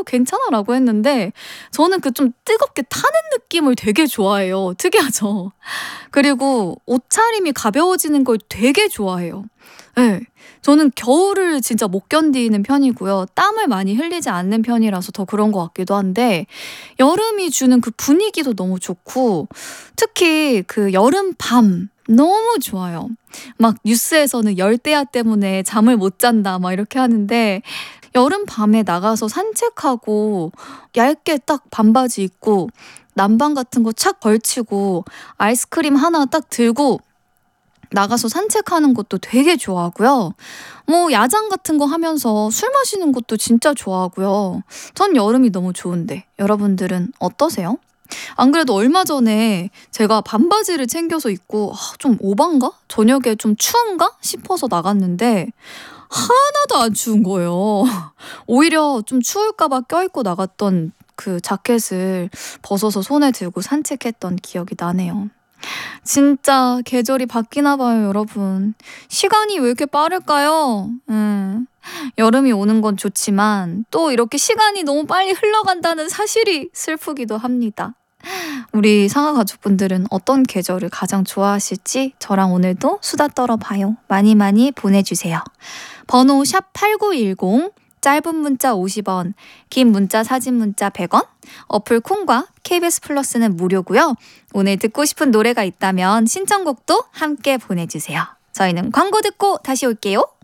괜찮아 라고 했는데 저는 그 좀 뜨겁게 타는 느낌을 되게 좋아해요. 특이하죠? 그리고 옷차림이 가벼워지는 걸 되게 좋아해요. 네. 저는 겨울을 진짜 못 견디는 편이고요. 땀을 많이 흘리지 않는 편이라서 더 그런 것 같기도 한데 여름이 주는 그 분위기도 너무 좋고 특히 그 여름 밤 너무 좋아요. 막 뉴스에서는 열대야 때문에 잠을 못 잔다 막 이렇게 하는데 여름 밤에 나가서 산책하고 얇게 딱 반바지 입고 난방 같은 거 착 걸치고 아이스크림 하나 딱 들고 나가서 산책하는 것도 되게 좋아하고요. 뭐 야장 같은 거 하면서 술 마시는 것도 진짜 좋아하고요. 전 여름이 너무 좋은데 여러분들은 어떠세요? 안 그래도 얼마 전에 제가 반바지를 챙겨서 입고 좀 오반가? 저녁에 좀 추운가? 싶어서 나갔는데 하나도 안 추운 거예요. 오히려 좀 추울까 봐 껴입고 나갔던 그 자켓을 벗어서 손에 들고 산책했던 기억이 나네요. 진짜 계절이 바뀌나 봐요, 여러분. 시간이 왜 이렇게 빠를까요? 여름이 오는 건 좋지만 또 이렇게 시간이 너무 빨리 흘러간다는 사실이 슬프기도 합니다. 우리 상하 가족분들은 어떤 계절을 가장 좋아하실지 저랑 오늘도 수다 떨어봐요. 많이 많이 보내주세요. 번호 샵8910 짧은 문자 50원, 긴 문자 사진 문자 100원, 어플 콩과 KBS 플러스는 무료고요. 오늘 듣고 싶은 노래가 있다면 신청곡도 함께 보내주세요. 저희는 광고 듣고 다시 올게요.